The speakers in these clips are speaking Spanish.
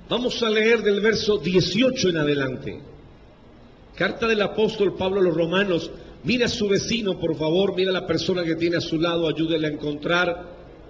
Vamos a leer del verso 18 en adelante. Carta del apóstol Pablo a los romanos. Mira a su vecino, por favor, mira a la persona que tiene a su lado, ayúdele a encontrar.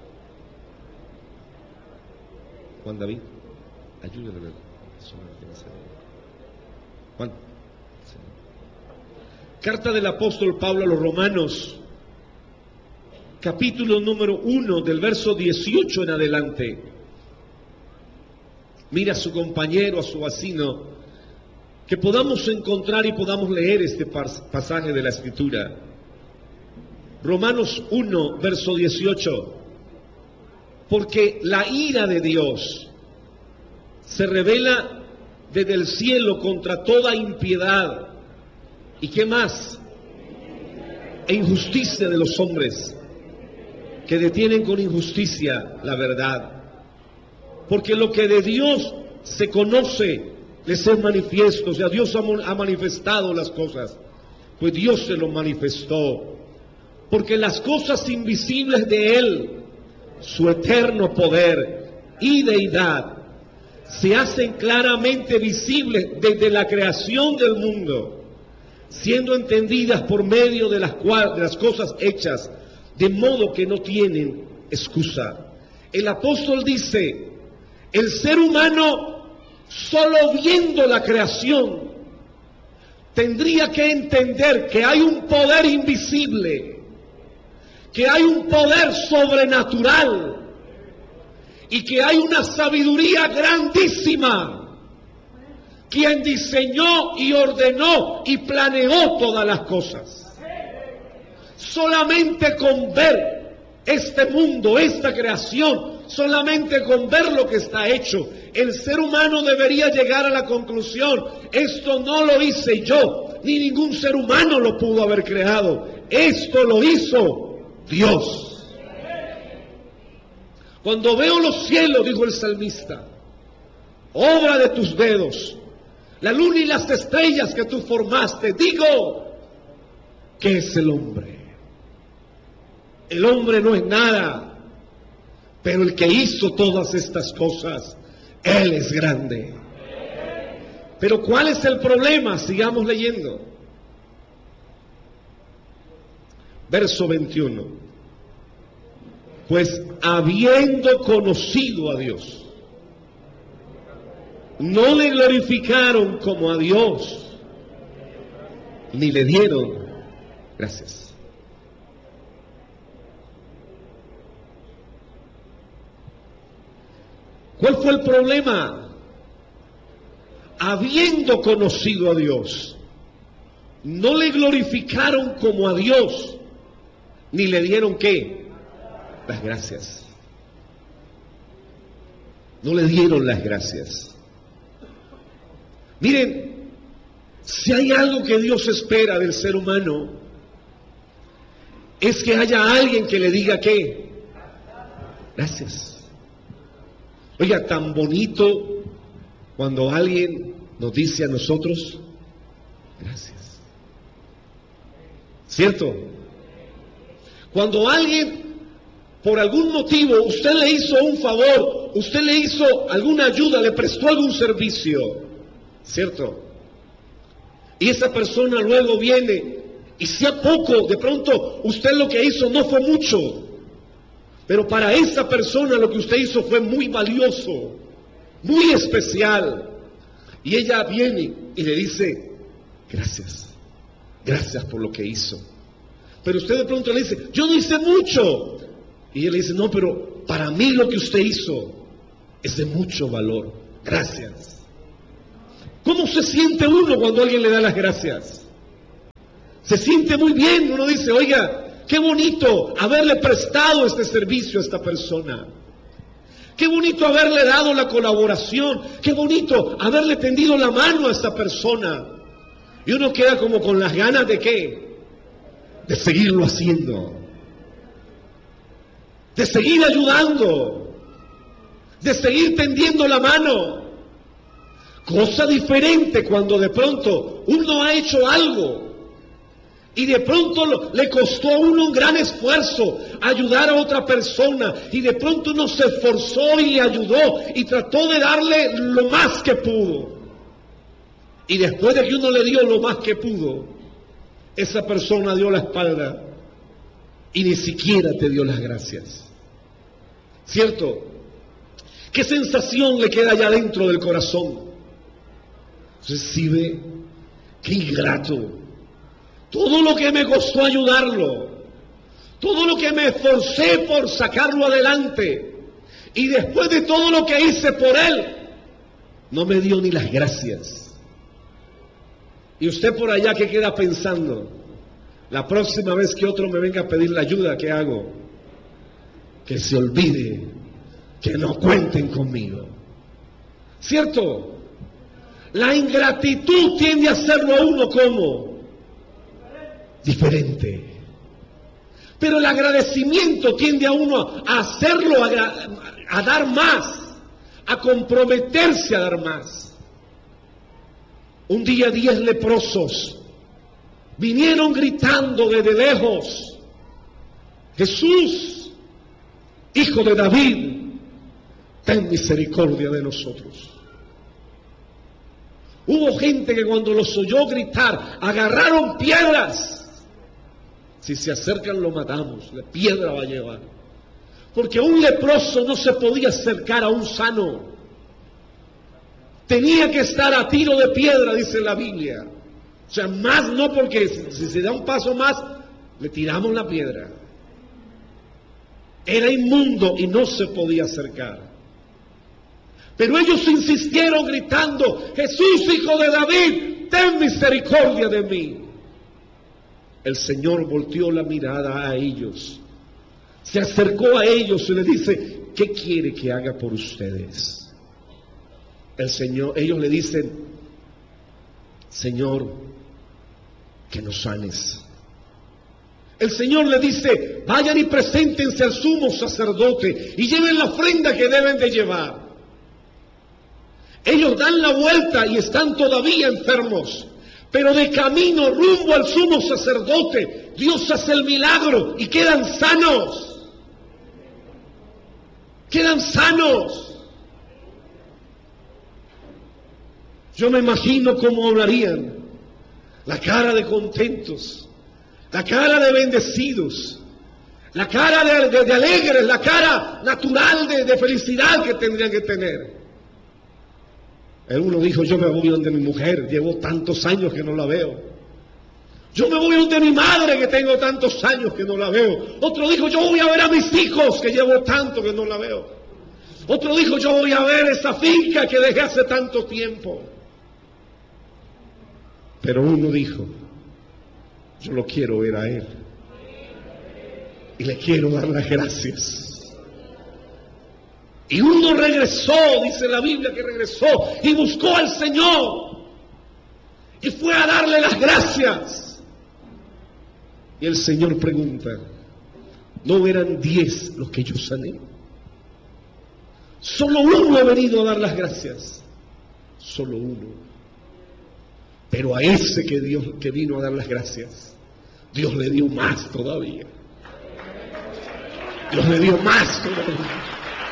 Juan David, ayúdele a la persona que tiene a su lado. Juan. Sí. Carta del apóstol Pablo a los romanos, capítulo número 1, del verso 18 en adelante. Mira a su compañero, a su vecino, que podamos encontrar y podamos leer este pasaje de la Escritura. Romanos 1, verso 18. Porque la ira de Dios se revela desde el cielo contra toda impiedad. ¿Y qué más? E injusticia de los hombres, que detienen con injusticia la verdad. Porque lo que de Dios se conoce les es manifiesto, o sea, Dios ha manifestado las cosas, pues Dios se lo manifestó. Porque las cosas invisibles de Él, su eterno poder y deidad, se hacen claramente visibles desde la creación del mundo, siendo entendidas por medio de las cosas hechas, de modo que no tienen excusa. El apóstol dice: el ser humano, solo viendo la creación, tendría que entender que hay un poder invisible, que hay un poder sobrenatural y que hay una sabiduría grandísima, quien diseñó y ordenó y planeó todas las cosas. Solamente con ver este mundo, esta creación, solamente con ver lo que está hecho, el ser humano debería llegar a la conclusión: esto no lo hice yo, ni ningún ser humano lo pudo haber creado, esto lo hizo Dios. Cuando veo los cielos, dijo el salmista, obra de tus dedos, la luna y las estrellas que tú formaste, digo, ¿qué es el hombre? El hombre no es nada, pero el que hizo todas estas cosas, Él es grande. Pero ¿cuál es el problema? Sigamos leyendo. Verso 21. Pues habiendo conocido a Dios, no le glorificaron como a Dios, ni le dieron gracias. ¿Cuál fue el problema? Habiendo conocido a Dios, no le glorificaron como a Dios, ni le dieron ¿qué? Las gracias. No le dieron las gracias. Miren, si hay algo que Dios espera del ser humano, es que haya alguien que le diga ¿qué? Gracias. Oiga, tan bonito cuando alguien nos dice a nosotros gracias. ¿Cierto? Cuando alguien, por algún motivo, usted le hizo un favor, usted le hizo alguna ayuda, le prestó algún servicio, ¿cierto? Y esa persona luego viene, y sea poco, de pronto usted lo que hizo no fue mucho, pero para esa persona lo que usted hizo fue muy valioso, muy especial. Y ella viene y le dice, gracias, gracias por lo que hizo. Pero usted de pronto le dice, yo no hice mucho. Y ella le dice, no, pero para mí lo que usted hizo es de mucho valor. Gracias. ¿Cómo se siente uno cuando alguien le da las gracias? Se siente muy bien. Uno dice, oiga, qué bonito haberle prestado este servicio a esta persona. Qué bonito haberle dado la colaboración. Qué bonito haberle tendido la mano a esta persona. Y uno queda como con las ganas de ¿qué? De seguirlo haciendo. De seguir ayudando. De seguir tendiendo la mano. Cosa diferente cuando de pronto uno ha hecho algo Y de pronto le costó a uno un gran esfuerzo ayudar a otra persona. Y de pronto uno se esforzó y le ayudó y trató de darle lo más que pudo. Y después de que uno le dio lo más que pudo, esa persona dio la espalda y ni siquiera te dio las gracias. ¿Cierto? ¿Qué sensación le queda allá dentro del corazón? Recibe, qué ingrato. Todo lo que me costó ayudarlo, todo lo que me esforcé por sacarlo adelante, y después de todo lo que hice por él, no me dio ni las gracias. Y usted por allá que queda pensando, la próxima vez que otro me venga a pedir la ayuda, ¿qué hago? Que se olvide, que no cuenten conmigo. ¿Cierto? La ingratitud tiende a hacerlo a uno como diferente. Pero el agradecimiento tiende a uno a hacerlo, a dar más, a comprometerse a dar más. Un día 10 leprosos vinieron gritando desde lejos: Jesús, Hijo de David, ten misericordia de nosotros. Hubo gente que cuando los oyó gritar, agarraron piedras. Si se acercan lo matamos, la piedra va a llevar. Porque un leproso no se podía acercar a un sano. Tenía que estar a tiro de piedra, dice la Biblia. O sea, más no, porque si se da un paso más, le tiramos la piedra. Era inmundo y no se podía acercar. Pero ellos insistieron gritando: Jesús, Hijo de David, ten misericordia de mí. El Señor volteó la mirada a ellos, se acercó a ellos y les dice: ¿qué quiere que haga por ustedes? Ellos le dicen: Señor, que nos sanes. El Señor le dice: vayan y preséntense al sumo sacerdote y lleven la ofrenda que deben de llevar. Ellos dan la vuelta y están todavía enfermos. Pero de camino rumbo al sumo sacerdote, Dios hace el milagro y quedan sanos. Quedan sanos. Yo me imagino cómo hablarían. La cara de contentos, la cara de bendecidos, la cara de alegres, la cara natural de felicidad que tendrían que tener. Uno dijo: yo me voy donde mi mujer, llevo tantos años que no la veo. Yo me voy donde mi madre, que tengo tantos años que no la veo. Otro dijo: yo voy a ver a mis hijos, que llevo tanto que no la veo. Otro dijo: yo voy a ver esa finca que dejé hace tanto tiempo. Pero uno dijo: yo lo quiero ver a él y le quiero dar las gracias. Y uno regresó, dice la Biblia que regresó y buscó al Señor y fue a darle las gracias. Y el Señor pregunta: ¿no eran 10 los que yo sané? Solo uno ha venido a dar las gracias. Solo uno. Pero a ese que vino a dar las gracias, Dios le dio más todavía. Dios le dio más todavía.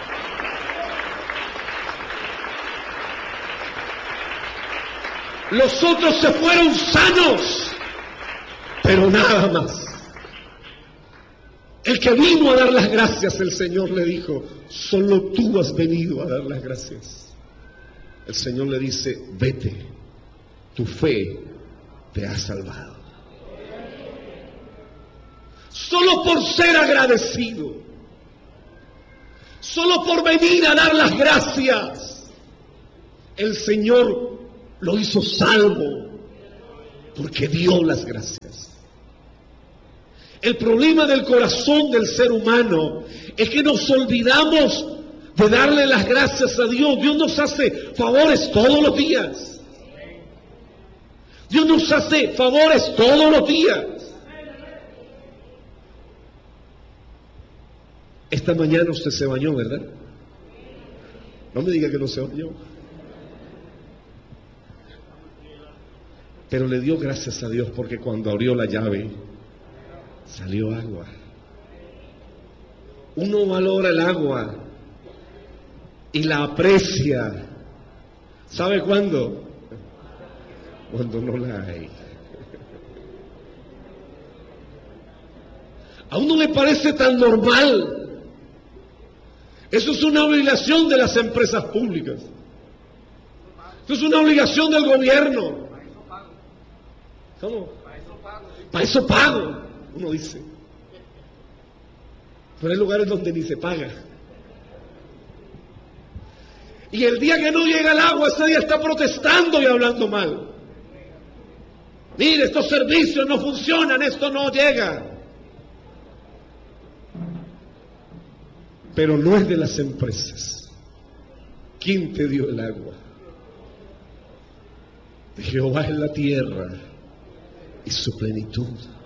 Los otros se fueron sanos, pero nada más. El que vino a dar las gracias, el Señor le dijo: solo tú has venido a dar las gracias. El Señor le dice: vete, tu fe te ha salvado. Solo por ser agradecido, solo por venir a dar las gracias, el Señor lo hizo salvo, porque dio las gracias. El problema del corazón del ser humano es que nos olvidamos de darle las gracias a Dios. Dios nos hace favores todos los días. Dios nos hace favores todos los días. Esta mañana usted se bañó, ¿verdad? No me diga que no se bañó. Pero le dio gracias a Dios porque cuando abrió la llave salió agua. Uno valora el agua y la aprecia. ¿Sabe cuándo? Cuando no la hay. A uno le parece tan normal. Eso es una obligación de las empresas públicas. Eso es una obligación del gobierno. ¿Cómo? Para eso pago, uno dice. Pero hay lugares donde ni se paga. Y el día que no llega el agua, ese día está protestando y hablando mal. Mire, estos servicios no funcionan, esto no llega. Pero no es de las empresas. ¿Quién te dio el agua? De Jehová es la tierra y su plenitud.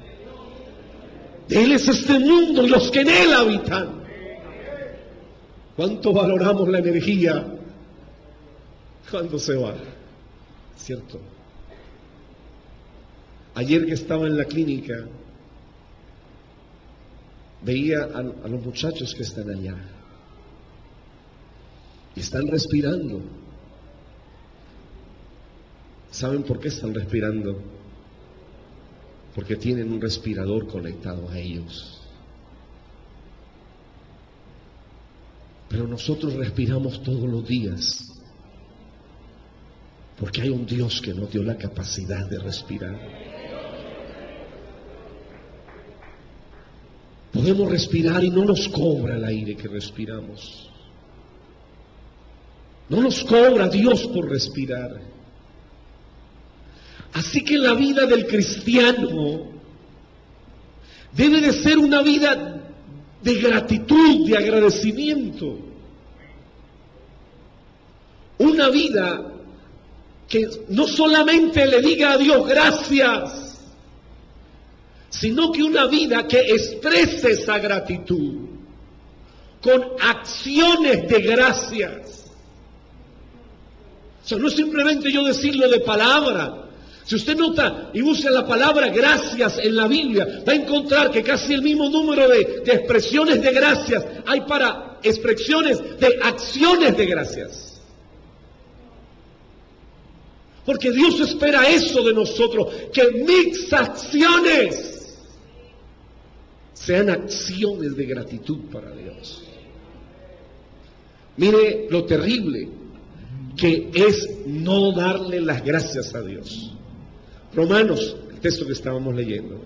De Él es este mundo y los que en Él habitan. ¿Cuánto valoramos la energía cuando se va? ¿Cierto? Ayer que estaba en la clínica, veía a los muchachos que están allá. Y están respirando. ¿Saben por qué están respirando? Porque tienen un respirador conectado a ellos. Pero nosotros respiramos todos los días porque hay un Dios que nos dio la capacidad de respirar. Podemos respirar y no nos cobra el aire que respiramos. No nos cobra Dios por respirar. Así que la vida del cristiano debe de ser una vida de gratitud, de agradecimiento. Una vida que no solamente le diga a Dios gracias, sino que una vida que exprese esa gratitud con acciones de gracias. O sea, no es simplemente yo decirlo de palabra. Si usted nota y usa la palabra gracias en la Biblia, va a encontrar que casi el mismo número de expresiones de gracias hay para expresiones de acciones de gracias. Porque Dios espera eso de nosotros, que mis acciones sean acciones de gratitud para Dios. Mire lo terrible que es no darle las gracias a Dios. Romanos, el texto que estábamos leyendo.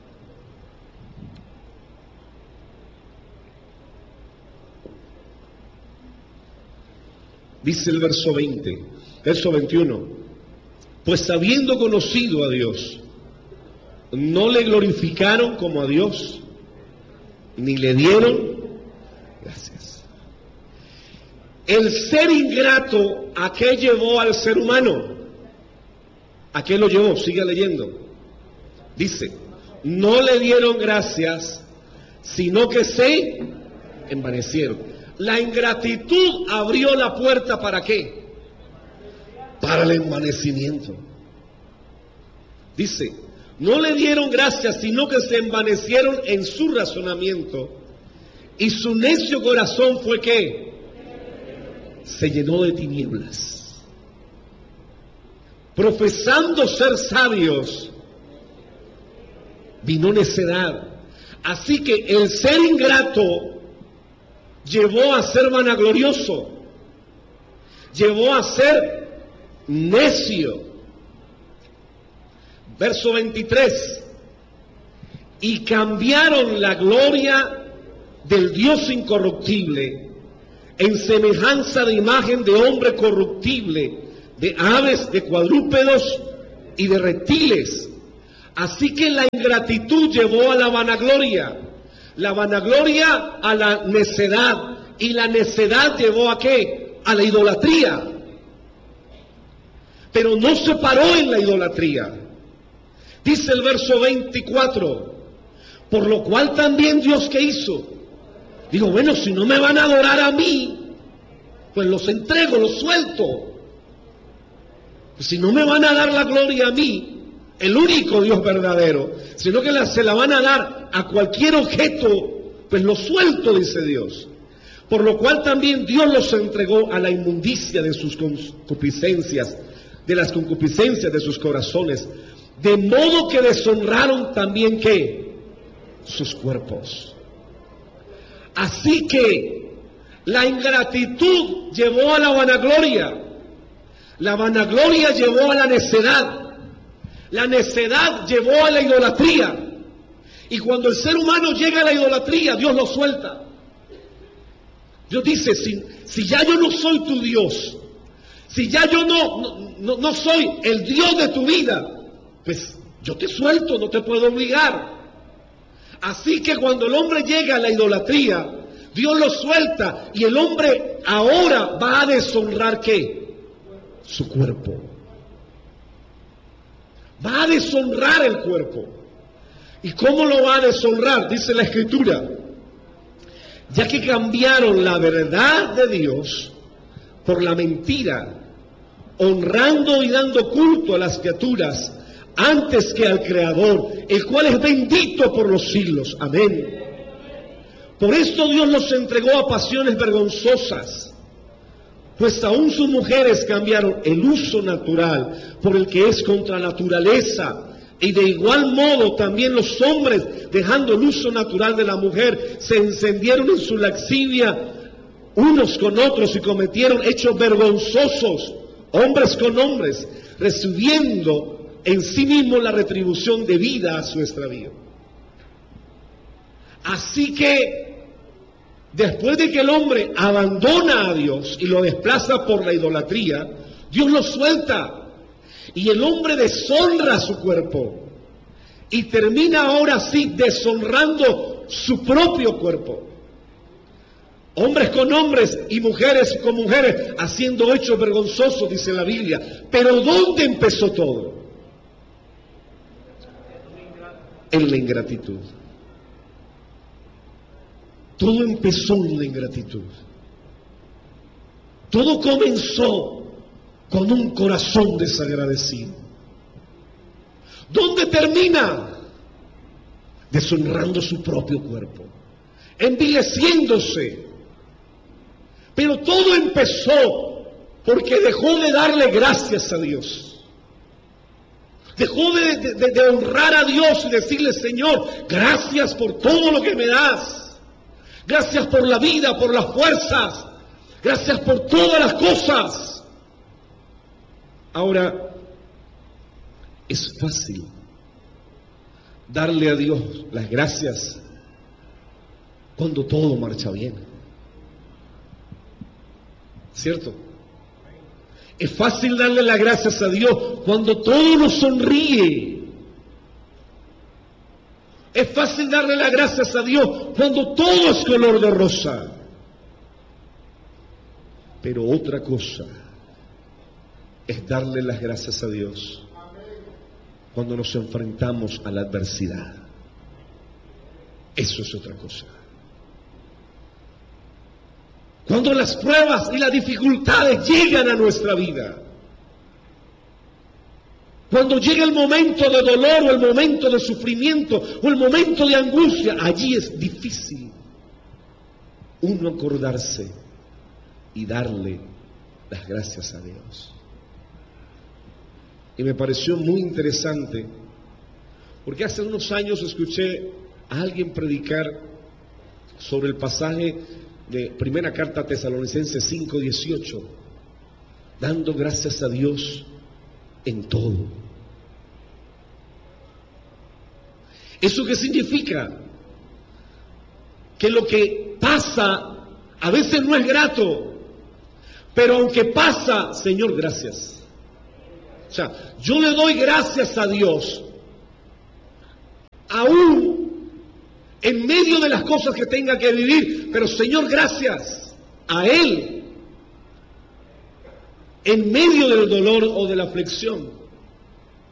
Dice el verso 21. Pues habiendo conocido a Dios, no le glorificaron como a Dios, ni le dieron gracias. El ser ingrato, ¿a qué llevó al ser humano? ¿A qué lo llevó? Sigue leyendo. Dice, no le dieron gracias, sino que se envanecieron. La ingratitud abrió la puerta ¿para qué? Para el envanecimiento. Dice, no le dieron gracias, sino que se envanecieron en su razonamiento, y su necio corazón fue ¿qué? Se llenó de tinieblas. Profesando ser sabios, vino necedad. Así que el ser ingrato llevó a ser vanaglorioso, llevó a ser necio. Verso 23. Y cambiaron la gloria del Dios incorruptible en semejanza de imagen de hombre corruptible, de aves, de cuadrúpedos y de reptiles. Así que la ingratitud llevó a la vanagloria a la necedad, y la necedad llevó ¿a qué? A la idolatría. Pero no se paró en la idolatría. Dice el verso 24, por lo cual también Dios ¿qué hizo? Digo, bueno, si no me van a adorar a mí, pues los entrego, los suelto. Si no me van a dar la gloria a mí, el único Dios verdadero, sino que se la van a dar a cualquier objeto, pues lo suelto, dice Dios. Por lo cual también Dios los entregó a la inmundicia de sus concupiscencias, de las concupiscencias de sus corazones, de modo que deshonraron también, ¿qué? Sus cuerpos. Así que la ingratitud llevó a la vanagloria llevó a la necedad llevó a la idolatría, y cuando el ser humano llega a la idolatría, Dios lo suelta. Dios dice, si ya yo no soy tu Dios, si ya yo no soy el Dios de tu vida, pues yo te suelto, no te puedo obligar. Así que cuando el hombre llega a la idolatría, Dios lo suelta, y el hombre ahora va a deshonrar, ¿qué? Su cuerpo. Va a deshonrar el cuerpo. ¿Y cómo lo va a deshonrar? Dice la Escritura, ya que cambiaron la verdad de Dios por la mentira, honrando y dando culto a las criaturas antes que al Creador, el cual es bendito por los siglos. Amén. Por esto Dios los entregó a pasiones vergonzosas, pues aún sus mujeres cambiaron el uso natural por el que es contra naturaleza, y de igual modo también los hombres, dejando el uso natural de la mujer, se encendieron en su lascivia unos con otros y cometieron hechos vergonzosos, hombres con hombres, recibiendo en sí mismo la retribución debida a su extravío. Así que, después de que el hombre abandona a Dios y lo desplaza por la idolatría, Dios lo suelta, y el hombre deshonra su cuerpo, y termina ahora sí deshonrando su propio cuerpo. Hombres con hombres y mujeres con mujeres, haciendo hechos vergonzosos, dice la Biblia. Pero ¿dónde empezó todo? En la ingratitud. Todo empezó en la ingratitud. Todo comenzó con un corazón desagradecido. ¿Dónde termina? Deshonrando su propio cuerpo, envileciéndose. Pero todo empezó porque dejó de darle gracias a Dios. Dejó de honrar a Dios y decirle: Señor, gracias por todo lo que me das. Gracias por la vida, por las fuerzas. Gracias por todas las cosas. Ahora, es fácil darle a Dios las gracias cuando todo marcha bien. ¿Cierto? Es fácil darle las gracias a Dios cuando todo nos sonríe. Es fácil darle las gracias a Dios cuando todo es color de rosa. Pero otra cosa es darle las gracias a Dios cuando nos enfrentamos a la adversidad. Eso es otra cosa. Cuando las pruebas y las dificultades llegan a nuestra vida, cuando llega el momento de dolor o el momento de sufrimiento o el momento de angustia, allí es difícil uno acordarse y darle las gracias a Dios. Y me pareció muy interesante, porque hace unos años escuché a alguien predicar sobre el pasaje de Primera Carta a Tesalonicenses 5:18, dando gracias a Dios en todo. ¿Eso qué significa? Que lo que pasa a veces no es grato, pero aunque pasa, Señor, gracias. O sea, yo le doy gracias a Dios, aún en medio de las cosas que tenga que vivir, pero Señor, gracias a Él, en medio del dolor o de la aflicción.